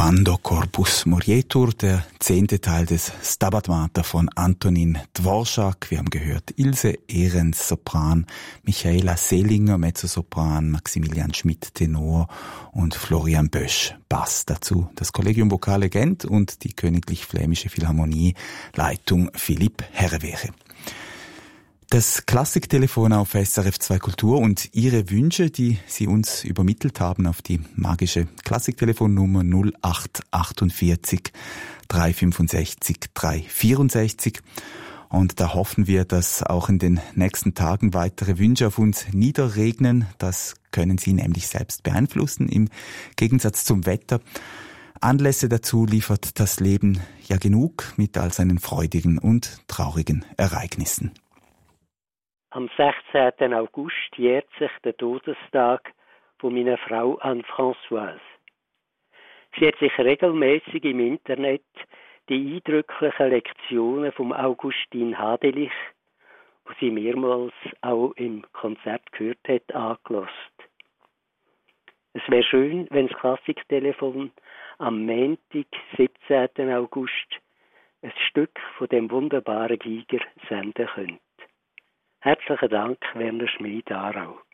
Quando Corpus Morietur, der 10. Teil des Stabat Mater von Antonin Dvorak. Wir haben gehört Ilse Ehrens, Sopran, Michaela Selinger, Mezzosopran, Maximilian Schmidt, Tenor und Florian Bösch, Bass. Dazu das Collegium Vocale Gent und die Königlich Flämische Philharmonie, Leitung Philipp Herrewehre. Das Klassiktelefon auf SRF 2 Kultur und Ihre Wünsche, die Sie uns übermittelt haben auf die magische Klassiktelefonnummer 0848 365 364. Und da hoffen wir, dass auch in den nächsten Tagen weitere Wünsche auf uns niederregnen. Das können Sie nämlich selbst beeinflussen, im Gegensatz zum Wetter. Anlässe dazu liefert das Leben ja genug mit all seinen freudigen und traurigen Ereignissen. Am 16. August jährt sich der Todestag von meiner Frau Anne-Françoise. Sie hat sich regelmäßig im Internet die eindrücklichen Lektionen vom Augustin Hadelich, die sie mehrmals auch im Konzert gehört hat, angehört. Es wäre schön, wenn das Klassiktelefon am Montag, 17. August, ein Stück von dem wunderbaren Giger senden könnte. Herzlichen Dank, Werner Schmid, Aarau.